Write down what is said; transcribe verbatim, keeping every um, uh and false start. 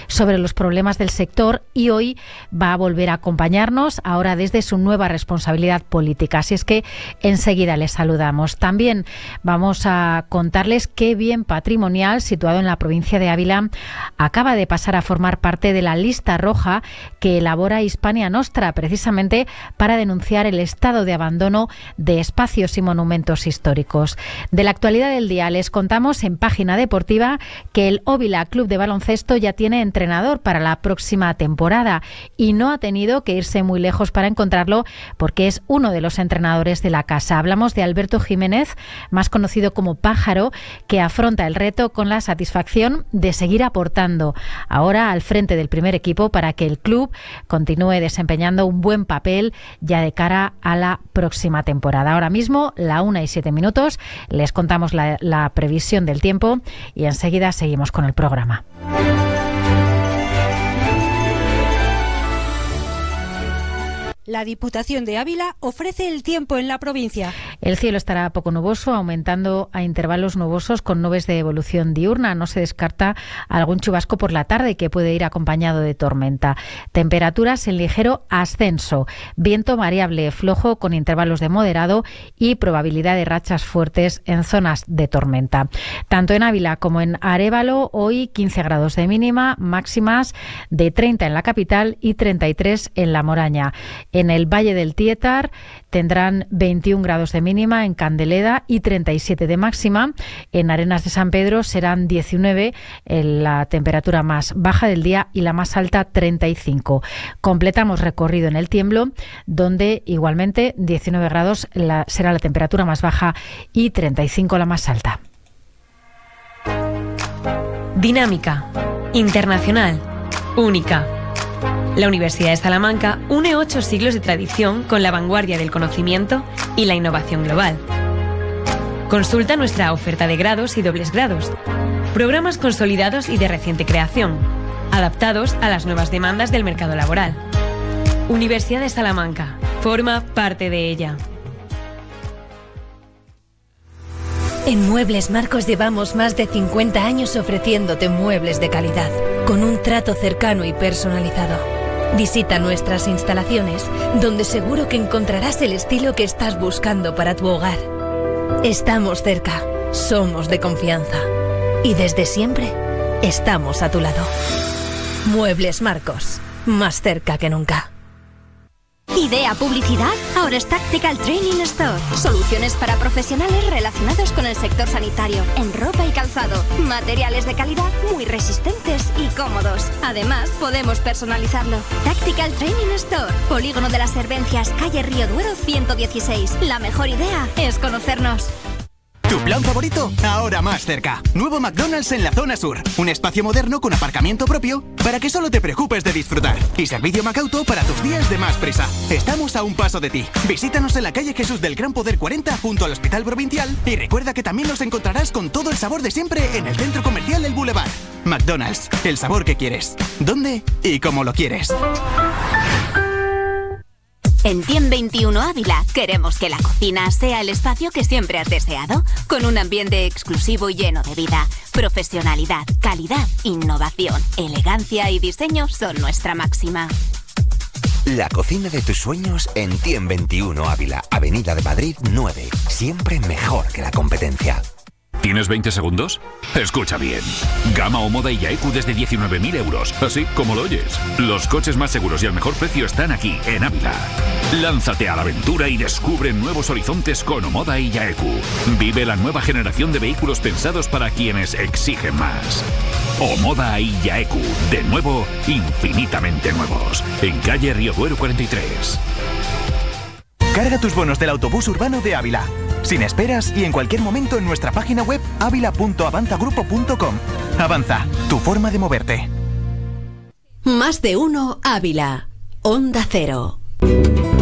sobre los problemas del sector y hoy va a volver a acompañarnos, ahora desde su nueva responsabilidad política. Así es que enseguida les saludamos. También vamos a contarles qué bien patrimonial, situado en la provincia de Ávila, acaba de pasar a formar parte de la lista roja que elabora Hispania Nostra, precisamente para denunciar el estado de abandono de espacios y monumentos históricos. De la actualidad del día les contamos en Página Deportiva que el Óvila Club de Baloncesto ya tiene entrenador para la próxima temporada y no ha tenido que irse muy lejos para encontrarlo porque es uno de los entrenadores de la casa. Hablamos de Alberto Jiménez, más conocido como Pájaro, que afronta el reto con la satisfacción de seguir aportando ahora al frente del primer equipo para que el club continúe desempeñando un buen papel ya de cara a la próxima temporada. Ahora mismo, la una y siete minutos, les contamos la, la previsión del tiempo y enseguida seguimos con el programa. La Diputación de Ávila ofrece el tiempo en la provincia. El cielo estará poco nuboso, aumentando a intervalos nubosos con nubes de evolución diurna. No se descarta algún chubasco por la tarde que puede ir acompañado de tormenta. Temperaturas en ligero ascenso. Viento variable, flojo con intervalos de moderado y probabilidad de rachas fuertes en zonas de tormenta. Tanto en Ávila como en Arévalo, hoy quince grados de mínima, máximas de treinta en la capital y treinta y tres en La Moraña. En el Valle del Tietar tendrán veintiún grados de mínima en Candeleda y treinta y siete de máxima. En Arenas de San Pedro serán diecinueve en la temperatura más baja del día y la más alta treinta y cinco. Completamos recorrido en el Tiemblo, donde igualmente diecinueve grados la, será la temperatura más baja y treinta y cinco la más alta. Dinámica, internacional, única. La Universidad de Salamanca une ocho siglos de tradición con la vanguardia del conocimiento y la innovación global. Consulta nuestra oferta de grados y dobles grados, programas consolidados y de reciente creación, adaptados a las nuevas demandas del mercado laboral. Universidad de Salamanca, forma parte de ella. En Muebles Marcos llevamos más de cincuenta años ofreciéndote muebles de calidad, con un trato cercano y personalizado. Visita nuestras instalaciones, donde seguro que encontrarás el estilo que estás buscando para tu hogar. Estamos cerca, somos de confianza y desde siempre estamos a tu lado. Muebles Marcos, más cerca que nunca. ¿Idea publicidad? Ahora es Tactical Training Store. Soluciones para profesionales relacionados con el sector sanitario, en ropa y calzado. Materiales de calidad muy resistentes y cómodos. Además, podemos personalizarlo. Tactical Training Store. Polígono de las Servencias, calle Río Duero ciento dieciséis. La mejor idea es conocernos. ¿Tu plan favorito? Ahora más cerca. Nuevo McDonald's en la zona sur. Un espacio moderno con aparcamiento propio para que solo te preocupes de disfrutar. Y servicio Macauto para tus días de más prisa. Estamos a un paso de ti. Visítanos en la calle Jesús del Gran Poder cuarenta junto al Hospital Provincial y recuerda que también nos encontrarás con todo el sabor de siempre en el centro comercial El Boulevard. McDonald's, el sabor que quieres. ¿Dónde y cómo lo quieres? En Tiem veintiuno Ávila queremos que la cocina sea el espacio que siempre has deseado, con un ambiente exclusivo y lleno de vida. Profesionalidad, calidad, innovación, elegancia y diseño son nuestra máxima. La cocina de tus sueños en Tiem veintiuno Ávila, Avenida de Madrid nueve. Siempre mejor que la competencia. ¿Tienes veinte segundos? Escucha bien. Gama o Moda y Yaeku desde diecinueve mil euros, así como lo oyes. Los coches más seguros y al mejor precio están aquí, en Ávila. Lánzate a la aventura y descubre nuevos horizontes con Omoda y Yaeku. Vive la nueva generación de vehículos pensados para quienes exigen más. Omoda y Yaeku, de nuevo, infinitamente nuevos. En calle Río Duero cuarenta y tres. Carga tus bonos del autobús urbano de Ávila. Sin esperas y en cualquier momento en nuestra página web avila punto avanzagrupo punto com. Avanza, tu forma de moverte. Más de uno Ávila. Onda Cero.